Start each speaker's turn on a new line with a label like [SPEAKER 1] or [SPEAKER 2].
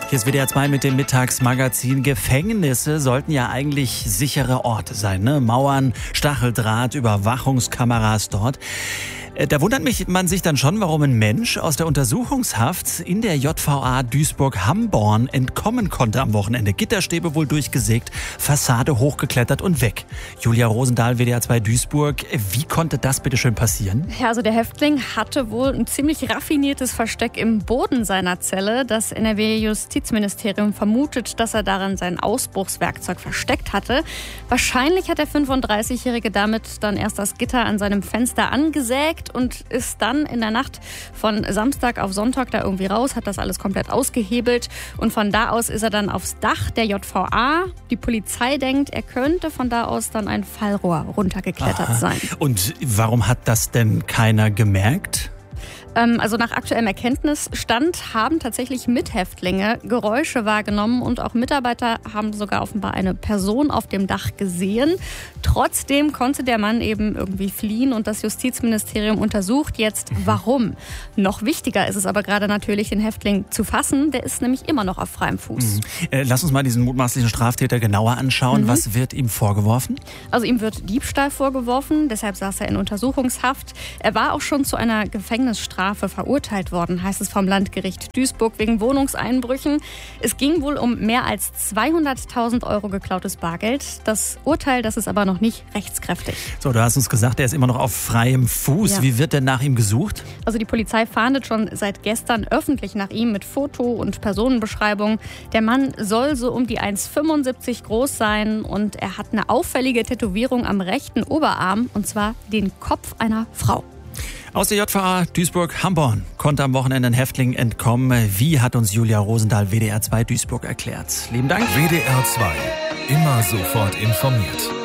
[SPEAKER 1] Hier ist WDR 2 mit dem Mittagsmagazin. Gefängnisse sollten ja eigentlich sichere Orte sein, ne? Mauern, Stacheldraht, Überwachungskameras dort. Da wundert man sich dann schon, warum ein Mensch aus der Untersuchungshaft in der JVA Duisburg-Hamborn entkommen konnte am Wochenende. Gitterstäbe wohl durchgesägt, Fassade hochgeklettert und weg. Julia Rosendahl, WDR 2 Duisburg. Wie konnte das bitte schön passieren?
[SPEAKER 2] Ja, also der Häftling hatte wohl ein ziemlich raffiniertes Versteck im Boden seiner Zelle. Das NRW-Justizministerium vermutet, dass er darin sein Ausbruchswerkzeug versteckt hatte. Wahrscheinlich hat der 35-Jährige damit dann erst das Gitter an seinem Fenster angesägt und ist dann in der Nacht von Samstag auf Sonntag da irgendwie raus, hat das alles komplett ausgehebelt und von da aus ist er dann aufs Dach der JVA. Die Polizei denkt, er könnte von da aus dann ein Fallrohr runtergeklettert sein.
[SPEAKER 1] Und warum hat das denn keiner gemerkt?
[SPEAKER 2] Also nach aktuellem Erkenntnisstand haben tatsächlich Mithäftlinge Geräusche wahrgenommen und auch Mitarbeiter haben sogar offenbar eine Person auf dem Dach gesehen. Trotzdem konnte der Mann eben irgendwie fliehen und das Justizministerium untersucht jetzt, warum. Noch wichtiger ist es aber gerade natürlich, den Häftling zu fassen. Der ist nämlich immer noch auf freiem Fuß.
[SPEAKER 1] Lass uns mal diesen mutmaßlichen Straftäter genauer anschauen. Was wird ihm vorgeworfen?
[SPEAKER 2] Also ihm wird Diebstahl vorgeworfen, deshalb saß er in Untersuchungshaft. Er war auch schon zu einer Gefängnisstrafe verurteilt worden, heißt es vom Landgericht Duisburg, wegen Wohnungseinbrüchen. Es ging wohl um mehr als 200.000 Euro geklautes Bargeld. Das Urteil, das ist aber noch nicht rechtskräftig.
[SPEAKER 1] So, du hast uns gesagt, er ist immer noch auf freiem Fuß. Ja. Wie wird denn nach ihm gesucht?
[SPEAKER 2] Also die Polizei fahndet schon seit gestern öffentlich nach ihm mit Foto- und Personenbeschreibung. Der Mann soll so um die 1,75 groß sein und er hat eine auffällige Tätowierung am rechten Oberarm, und zwar den Kopf einer Frau.
[SPEAKER 1] Aus der JVA Duisburg-Hamborn konnte am Wochenende ein Häftling entkommen. Wie hat uns Julia Rosendahl, WDR 2 Duisburg, erklärt. Lieben Dank.
[SPEAKER 3] WDR 2. Immer sofort informiert.